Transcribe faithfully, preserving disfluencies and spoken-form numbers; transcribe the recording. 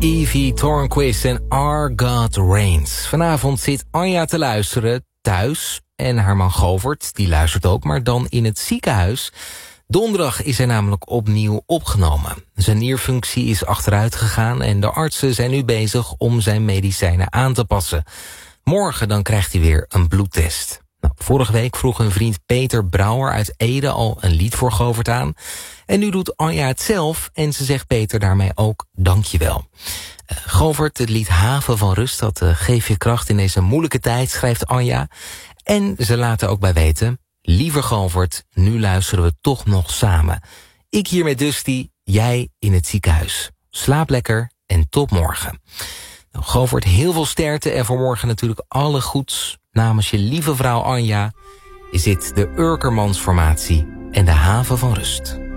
Evie Tornquist en Our God Reigns. Vanavond zit Anja te luisteren thuis. En haar man Govert, die luistert ook, maar dan in het ziekenhuis. Donderdag is hij namelijk opnieuw opgenomen. Zijn nierfunctie is achteruit gegaan en de artsen zijn nu bezig om zijn medicijnen aan te passen. Morgen dan krijgt hij weer een bloedtest. Nou, vorige week vroeg een vriend Peter Brouwer uit Ede al een lied voor Govert aan. En nu doet Anja het zelf en ze zegt Peter daarmee ook dankjewel. Uh, Govert, het lied Haven van Rust, dat uh, geeft je kracht in deze moeilijke tijd, schrijft Anja. En ze laten ook bij weten, lieve Govert, nu luisteren we toch nog samen. Ik hier met Dusty, jij in het ziekenhuis. Slaap lekker en tot morgen. Nou, Govert, heel veel sterkte en voor morgen natuurlijk alle goeds. Namens je lieve vrouw Anja is dit de Urkermansformatie en de Haven van Rust.